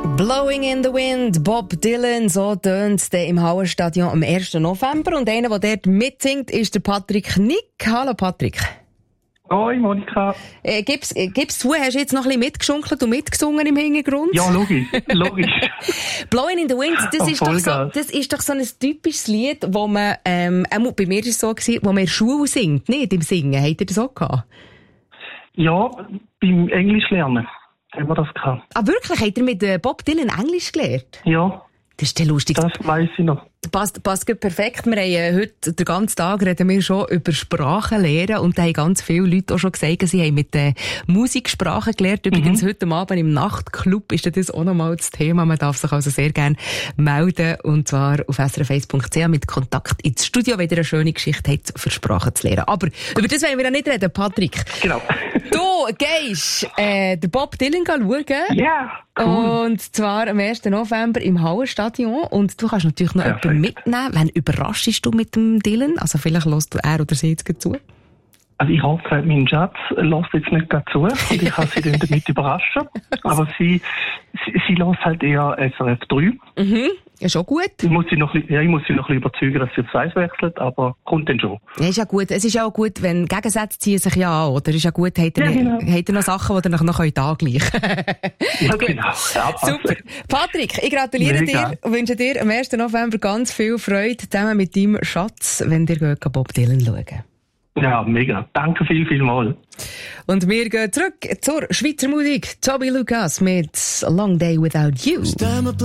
Blowing in the Wind, Bob Dylan, so tönt es im Hallenstadion am 1. November. Und einer, der dort mitsingt, ist der Patrick Nick. Hallo Patrick. Hoi Monika. Gib's zu, hast du jetzt noch ein bisschen mitgeschunkelt und mitgesungen im Hintergrund? Ja, logisch. Blowing in the Wind, das ist doch so ein typisches Lied, wo man, bei mir ist es so gewesen, wo man in der Schule singt, nicht im Singen. Habt ihr das auch gehabt? Ja, beim Englisch lernen haben wir das gehabt. Ah, wirklich? Habt ihr mit Bob Dylan Englisch gelernt? Ja. Das ist der lustig. Das weiss ich noch. Passt perfekt. Wir haben heute den ganzen Tag reden wir schon über Sprachenlernen und da haben ganz viele Leute auch schon gesagt, sie haben mit Musiksprachen gelernt. Übrigens heute Abend im Nachtclub ist das auch nochmal das Thema. Man darf sich also sehr gerne melden und zwar auf srf1.ch mit Kontakt ins Studio, wenn ihr eine schöne Geschichte habt, für Sprachen zu lernen. Aber über das wollen wir ja nicht reden, Patrick. Genau. Du gehst den Bob Dylan schauen. Ja, cool. Und zwar am 1. November im Hallenstadion und du kannst natürlich noch jemanden mitnehmen. Wann überraschst du mit dem Dylan? Also vielleicht hörst du er oder sie jetzt zu. Also ich habe gesagt, mein Schatz lässt jetzt nicht gerade zu und ich kann sie dann damit überraschen. Aber sie lässt halt eher SRF 3. Mhm. Ist auch gut. Ich muss sie noch ein bisschen überzeugen, dass sie aufs Eis wechselt, aber kommt dann schon. Ja, ist ja gut. Es ist ja auch gut, wenn Gegensätze ziehen sich ja an, oder? Ist ja gut, habt ihr noch Sachen, die ihr noch angleichen könnt. Ja, genau. Super. Patrick, ich gratuliere dir und wünsche dir am 1. November ganz viel Freude zusammen mit deinem Schatz, wenn ihr Bob Dylan schauen. Ja, mega. Danke vielmals. Und wir gehen zurück zur Schweizer Musik. Toby Lucas mit A Long Day Without You.